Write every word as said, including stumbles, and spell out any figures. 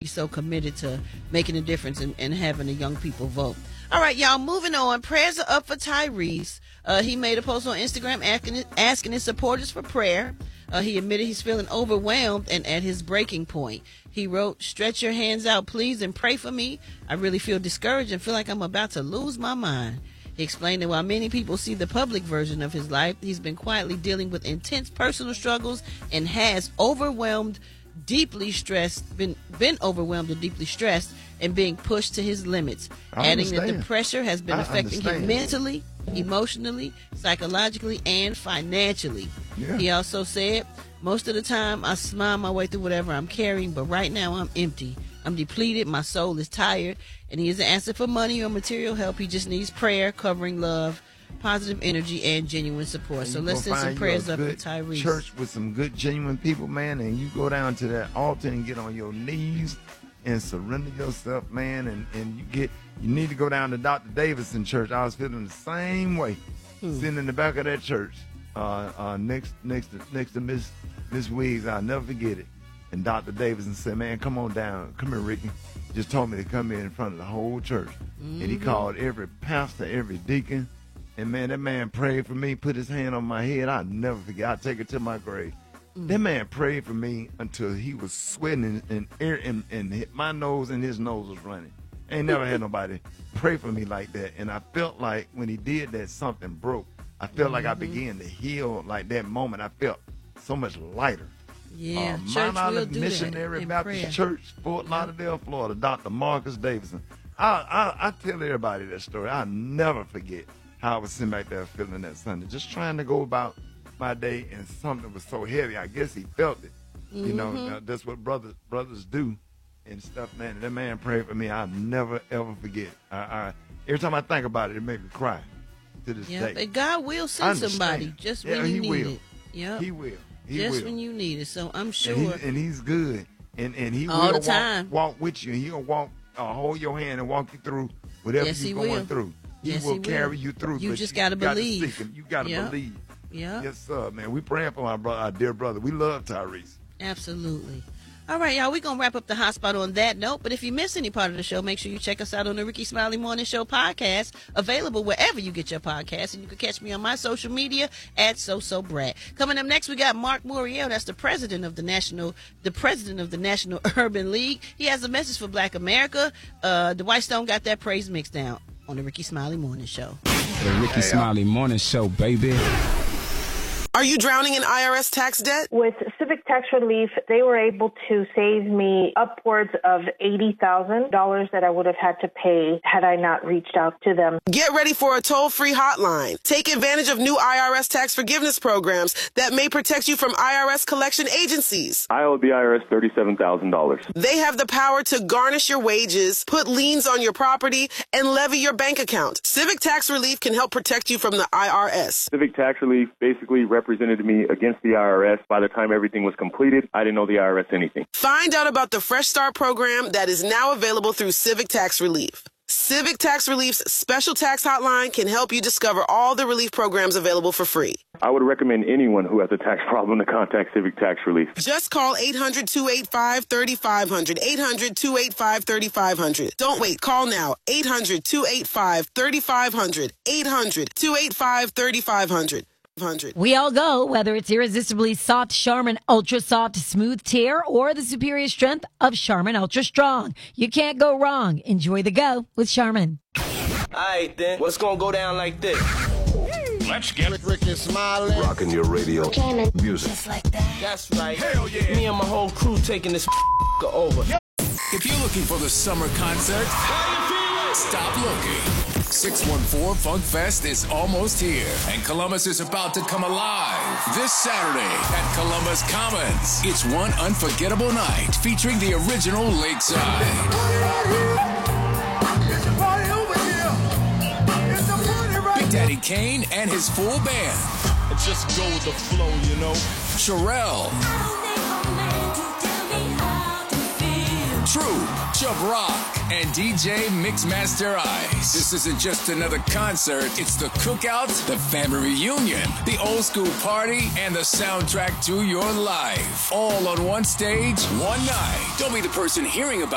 he's so committed to making a difference and, and having the young people vote. All right, y'all, moving on. Prayers are up for Tyrese. Uh, he made a post on Instagram asking, asking his supporters for prayer. Uh, he admitted he's feeling overwhelmed and at his breaking point. He wrote, "Stretch your hands out, please, and pray for me. I really feel discouraged and feel like I'm about to lose my mind." He explained that while many people see the public version of his life, he's been quietly dealing with intense personal struggles and has overwhelmed, deeply stressed, been, been overwhelmed and deeply stressed and being pushed to his limits. I Adding understand. that the pressure has been I affecting understand. him mentally, emotionally, psychologically, and financially. Yeah. He also said, "Most of the time I smile my way through whatever I'm carrying, but right now I'm empty. I'm depleted, my soul is tired, and he isn't asking for money or material help. He just needs prayer, covering love, positive energy, and genuine support." And So you let's go send some find you prayers a up for good Tyrese. Church with some good, genuine people, man, and you go down to that altar and get on your knees and surrender yourself, man, and, and you get you need to go down to Doctor Davidson Church. I was feeling the same way, Hmm. sitting in the back of that church, uh, uh, next next to next to Miss Miss Wiggs. I'll never forget it. And Doctor Davidson said, "Man, come on down. Come here, Ricky." Just told me to come in in front of the whole church. Mm-hmm. And he called every pastor, every deacon. And, man, that man prayed for me, put his hand on my head. I'll never forget. I'll take it to my grave. Mm-hmm. That man prayed for me until he was sweating and, and, air, and, and hit my nose and his nose was running. Ain't never had nobody pray for me like that. And I felt like when he did that, something broke. I felt mm-hmm. like I began to heal like that moment. I felt so much lighter. Yeah, uh, church Mount will Olive do Missionary that in Baptist prayer. Church, Fort Lauderdale, Florida, Doctor Marcus Davidson. I, I, I tell everybody that story. I'll never forget how I was sitting back there feeling that Sunday, just trying to go about my day, and something was so heavy. I guess he felt it. Mm-hmm. You know, uh, that's what brothers brothers do and stuff, man. And that man prayed for me. I'll never, ever forget. I, I, every time I think about it, it makes me cry to this Yeah, day. but God will send somebody just when yeah, you he need will. it. Yep. He will. He just will. when you need it. So I'm sure. And, he, and he's good. And and he All will the time. Walk, walk with you. He'll walk, uh, hold your hand and walk you through whatever Yes, you're he going will. through. He Yes, will he will. carry you through. You but just you gotta gotta believe. seek him. You got to Yep. believe. Yeah. Yes, sir, man. We praying for our brother, our dear brother. We love Tyrese. Absolutely. All right, y'all, we're going to wrap up the hot spot on that note. But if you miss any part of the show, make sure you check us out on the Ricky Smiley Morning Show podcast, available wherever you get your podcasts. And you can catch me on my social media at SoSoBrat. Coming up next, we got Mark Muriel. That's the president of the National, the president of the National Urban League. He has a message for Black America. Uh, Dwight Stone got that praise mixed down on the Ricky Smiley Morning Show. The Ricky Smiley Morning Show, baby. Are you drowning in I R S tax debt? With Civic Tax Relief, they were able to save me upwards of eighty thousand dollars that I would have had to pay had I not reached out to them. Get ready for a toll-free hotline. Take advantage of new I R S tax forgiveness programs that may protect you from I R S collection agencies. I owe the I R S thirty-seven thousand dollars. They have the power to garnish your wages, put liens on your property, and levy your bank account. Civic Tax Relief can help protect you from the I R S. Civic Tax Relief basically represented me against the I R S. By the time everything was completed, I didn't owe the I R S anything. Find out about the Fresh Start program that is now available through Civic Tax Relief. Civic Tax Relief's special tax hotline can help you discover all the relief programs available for free. I would recommend anyone who has a tax problem to contact Civic Tax Relief. Just call eight hundred, two eight five, three five zero zero, eight hundred, two eight five, three five zero zero. Don't wait. Call now. eight hundred, two eight five, three five zero zero, eight hundred, two eight five, three five zero zero. We all go, whether it's irresistibly soft Charmin Ultra Soft Smooth Tear or the superior strength of Charmin Ultra Strong. You can't go wrong. Enjoy the go with Charmin. All right, then. What's going to go down like this? Let's get Rick, Ricky Smiley. Rocking your radio. Jamming. Music. Just like that. That's right. Hell yeah. Me and my whole crew taking this over. Yep. If you're looking for the summer concert, stop looking. six one four Funk Fest is almost here, and Columbus is about to come alive. This Saturday at Columbus Commons, it's one unforgettable night featuring the original Lakeside. Big Daddy Kane and his full band. And just go with the flow, you know. Sherelle. True, Chubb Rock, and D J Mixmaster Ice. This isn't just another concert, it's the cookout, the family reunion, the old school party, and the soundtrack to your life. All on one stage, one night. Don't be the person hearing about